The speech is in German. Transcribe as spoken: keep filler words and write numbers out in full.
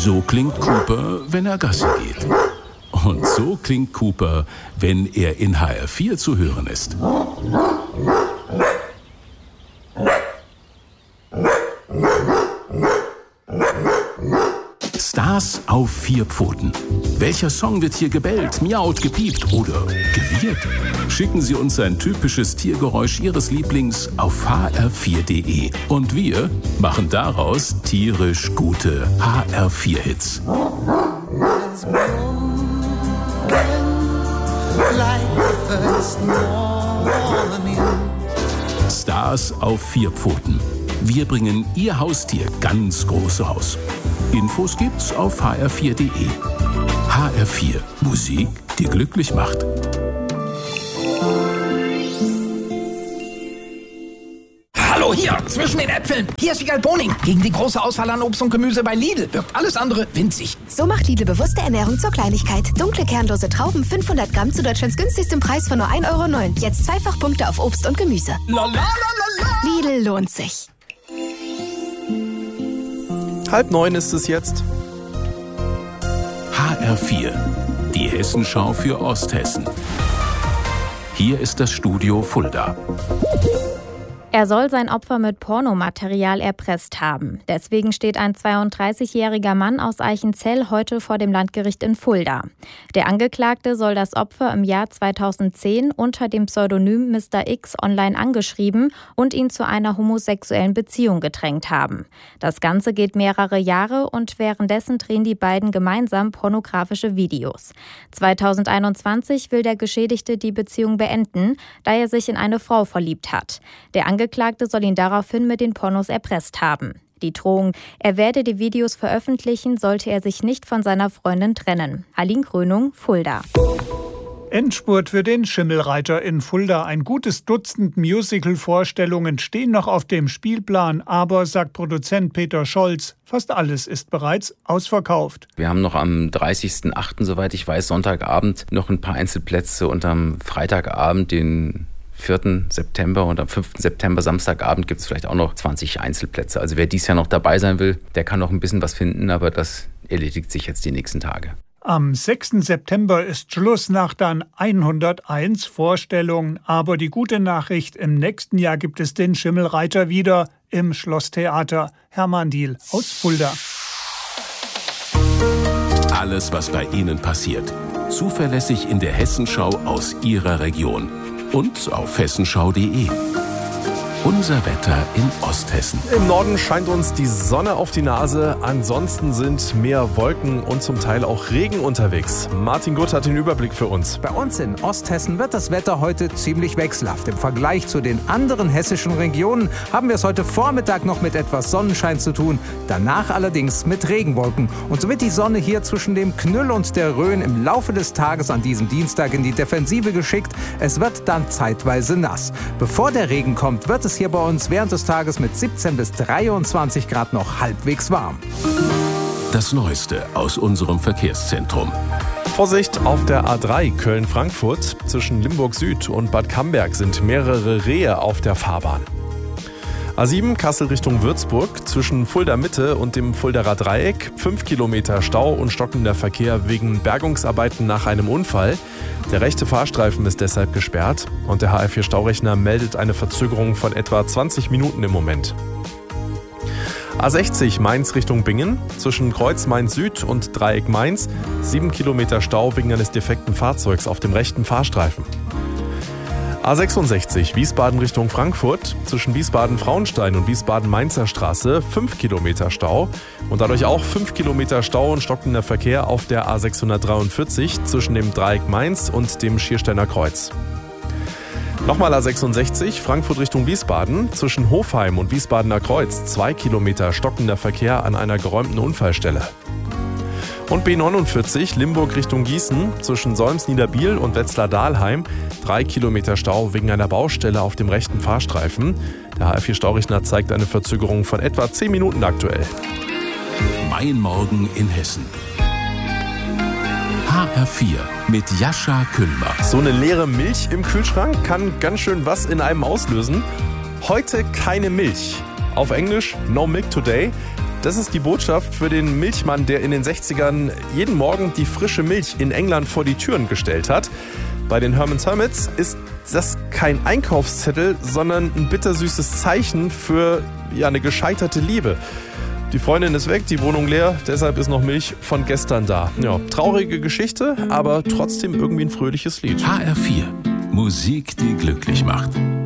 So klingt Cooper, wenn er Gassi geht. Und so klingt Cooper, wenn er in H R vier zu hören ist. Stars auf vier Pfoten. Welcher Song wird hier gebellt, miaut, gepiept oder gewirrt? Schicken Sie uns ein typisches Tiergeräusch Ihres Lieblings auf h r vier punkt d e. Und wir machen daraus tierisch gute H R vier Hits. Stars auf vier Pfoten. Wir bringen Ihr Haustier ganz groß raus. Infos gibt's auf h r vier punkt d e. H R vier. Musik, die glücklich macht. Hallo, hier, zwischen den Äpfeln. Hier ist Wiegald Boning. Gegen die große Auswahl an Obst und Gemüse bei Lidl wirkt alles andere winzig. So macht Lidl bewusste Ernährung zur Kleinigkeit. Dunkle, kernlose Trauben, fünfhundert Gramm zu Deutschlands günstigstem Preis von nur ein Euro neun. Jetzt zweifach Punkte auf Obst und Gemüse. La, la, la, la, la. Lidl lohnt sich. Halb neun ist es jetzt. H R vier. Die Hessenschau für Osthessen. Hier ist das Studio Fulda. Er soll sein Opfer mit Pornomaterial erpresst haben. Deswegen steht ein zweiunddreißigjähriger Mann aus Eichenzell heute vor dem Landgericht in Fulda. Der Angeklagte soll das Opfer im Jahr zweitausendzehn unter dem Pseudonym Mister X online angeschrieben und ihn zu einer homosexuellen Beziehung gedrängt haben. Das Ganze geht mehrere Jahre und währenddessen drehen die beiden gemeinsam pornografische Videos. zweitausendeinundzwanzig will der Geschädigte die Beziehung beenden, da er sich in eine Frau verliebt hat. Der Angeklagte soll ihn daraufhin mit den Pornos erpresst haben. Die Drohung, er werde die Videos veröffentlichen, sollte er sich nicht von seiner Freundin trennen. Aline Krönung, Fulda. Endspurt für den Schimmelreiter in Fulda. Ein gutes Dutzend Musical-Vorstellungen stehen noch auf dem Spielplan. Aber, sagt Produzent Peter Scholz, fast alles ist bereits ausverkauft. Wir haben noch am dreißigsten achten, soweit ich weiß, Sonntagabend noch ein paar Einzelplätze und am Freitagabend, den vierten September und am fünften September, Samstagabend, gibt es vielleicht auch noch zwanzig Einzelplätze. Also wer dies Jahr noch dabei sein will, der kann noch ein bisschen was finden, aber das erledigt sich jetzt die nächsten Tage. Am sechsten September ist Schluss nach dann hunderteins Vorstellungen. Aber die gute Nachricht, im nächsten Jahr gibt es den Schimmelreiter wieder im Schlosstheater. Hermann Diehl aus Fulda. Alles, was bei Ihnen passiert. Zuverlässig in der Hessenschau aus Ihrer Region. Und auf hessenschau punkt de. Unser Wetter in Osthessen. Im Norden scheint uns die Sonne auf die Nase. Ansonsten sind mehr Wolken und zum Teil auch Regen unterwegs. Martin Gutt hat den Überblick für uns. Bei uns in Osthessen wird das Wetter heute ziemlich wechselhaft. Im Vergleich zu den anderen hessischen Regionen haben wir es heute Vormittag noch mit etwas Sonnenschein zu tun. Danach allerdings mit Regenwolken. Und so wird die Sonne hier zwischen dem Knüll und der Rhön im Laufe des Tages an diesem Dienstag in die Defensive geschickt. Es wird dann zeitweise nass. Bevor der Regen kommt, wird es hier bei uns während des Tages mit siebzehn bis dreiundzwanzig Grad noch halbwegs warm. Das Neueste aus unserem Verkehrszentrum. Vorsicht auf der A drei Köln-Frankfurt. Zwischen Limburg Süd und Bad Camberg sind mehrere Rehe auf der Fahrbahn. A sieben Kassel Richtung Würzburg. Zwischen Fulda Mitte und dem Fuldaer Dreieck fünf Kilometer Stau und stockender Verkehr wegen Bergungsarbeiten nach einem Unfall. Der rechte Fahrstreifen ist deshalb gesperrt und der H R vier Staurechner meldet eine Verzögerung von etwa zwanzig Minuten im Moment. A sechzig Mainz Richtung Bingen. Zwischen Kreuz Mainz Süd und Dreieck Mainz sieben Kilometer Stau wegen eines defekten Fahrzeugs auf dem rechten Fahrstreifen. A sechsundsechzig Wiesbaden Richtung Frankfurt. Zwischen Wiesbaden-Frauenstein und Wiesbaden-Mainzer Straße fünf Kilometer Stau und dadurch auch fünf Kilometer Stau und stockender Verkehr auf der A sechshundertdreiundvierzig zwischen dem Dreieck Mainz und dem Schiersteiner Kreuz. Nochmal A sechsundsechzig Frankfurt Richtung Wiesbaden. Zwischen Hofheim und Wiesbadener Kreuz zwei Kilometer stockender Verkehr an einer geräumten Unfallstelle. Und B neunundvierzig Limburg Richtung Gießen zwischen Solms-Niederbiel und Wetzlar-Dahlheim drei Kilometer Stau wegen einer Baustelle auf dem rechten Fahrstreifen. Der H R vier Staurechner zeigt eine Verzögerung von etwa zehn Minuten aktuell. Mein Morgen in Hessen. H R vier mit Jascha Küllmer. So eine leere Milch im Kühlschrank kann ganz schön was in einem auslösen. Heute keine Milch. Auf Englisch No Milk Today. Das ist die Botschaft für den Milchmann, der in den sechzigern jeden Morgen die frische Milch in England vor die Türen gestellt hat. Bei den Herman's Hermits ist das kein Einkaufszettel, sondern ein bittersüßes Zeichen für ja, eine gescheiterte Liebe. Die Freundin ist weg, die Wohnung leer, deshalb ist noch Milch von gestern da. Ja, traurige Geschichte, aber trotzdem irgendwie ein fröhliches Lied. H R vier. Musik, die glücklich macht.